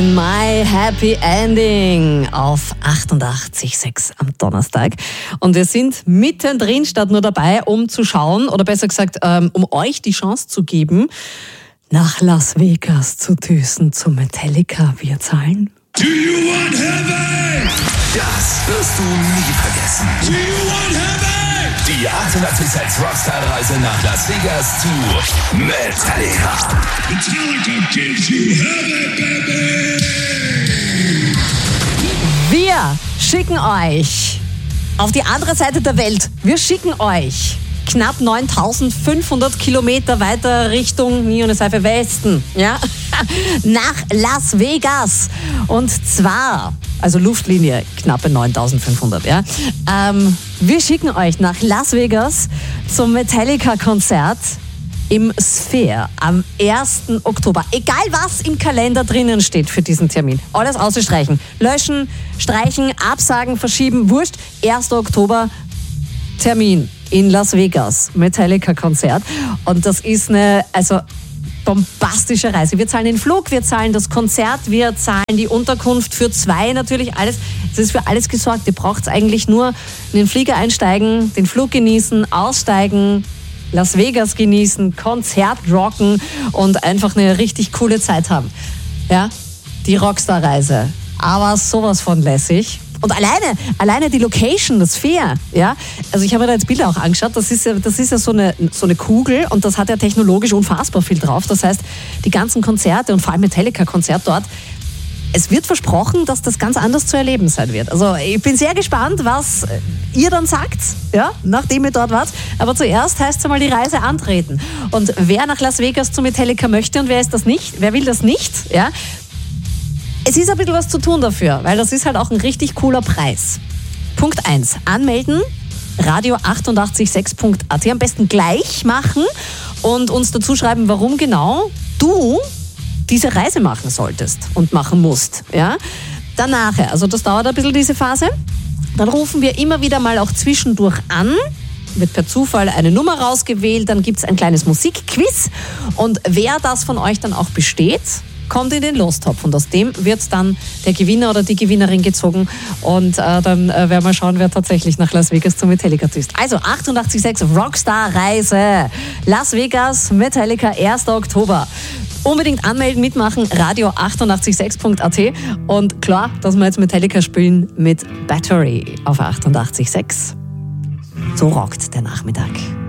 My Happy Ending auf 88,6 am Donnerstag. Und wir sind mittendrin, statt nur dabei, um zu schauen, oder besser gesagt, um euch die Chance zu geben, nach Las Vegas zu düsen zu Metallica. Wir zahlen. Do you want heaven? Das wirst du nie vergessen. Do you want heaven? Die 88,6 Rockstar-Reise nach Las Vegas zu Metallica. Metallica gives you heaven, baby! Wir schicken euch auf die andere Seite der Welt. Wir schicken euch knapp 9.500 Kilometer weiter Richtung Nionne-Seife Westen, ja? Nach Las Vegas. Und zwar, also Luftlinie knappe 9.500, ja? Wir schicken euch nach Las Vegas zum Metallica-Konzert im Sphere am 1. Oktober. Egal was im Kalender drinnen steht für diesen Termin. Alles ausstreichen. Löschen, streichen, absagen, verschieben, wurscht. 1. Oktober, Termin in Las Vegas. Metallica-Konzert. Und das ist eine, bombastische Reise. Wir zahlen den Flug, wir zahlen das Konzert, wir zahlen die Unterkunft für 2 natürlich. Alles. Es ist für alles gesorgt. Ihr braucht eigentlich nur in den Flieger einsteigen, den Flug genießen, aussteigen, Las Vegas genießen, Konzert rocken und einfach eine richtig coole Zeit haben. Ja, die Rockstar-Reise. Aber sowas von lässig. Und alleine die Location, das Sphere, ja. Also ich habe mir da jetzt Bilder auch angeschaut. Das ist ja so eine Kugel und das hat ja technologisch unfassbar viel drauf. Das heißt, die ganzen Konzerte und vor allem Metallica-Konzert dort, es wird versprochen, dass das ganz anders zu erleben sein wird. Also ich bin sehr gespannt, was ihr dann sagt, ja, nachdem ihr dort wart. Aber zuerst heißt es einmal die Reise antreten. Und wer nach Las Vegas zu Metallica möchte und wer ist das nicht? Wer will das nicht? Ja? Es ist ein bisschen was zu tun dafür, weil das ist halt auch ein richtig cooler Preis. Punkt 1. Anmelden, radio886.at. Am besten gleich machen und uns dazu schreiben, warum genau du diese Reise machen solltest und machen musst. Ja? Dann nachher, also das dauert ein bisschen diese Phase, dann rufen wir immer wieder mal auch zwischendurch an, wird per Zufall eine Nummer rausgewählt, dann gibt es ein kleines Musikquiz und wer das von euch dann auch besteht, kommt in den Lostopf und aus dem wird dann der Gewinner oder die Gewinnerin gezogen und dann werden wir schauen, wer tatsächlich nach Las Vegas zu Metallica düst. Also 88,6 Rockstar-Reise, Las Vegas, Metallica, 1. Oktober. Unbedingt anmelden, mitmachen, radio886.at und klar, dass wir jetzt Metallica spielen mit Battery auf 88,6. So rockt der Nachmittag.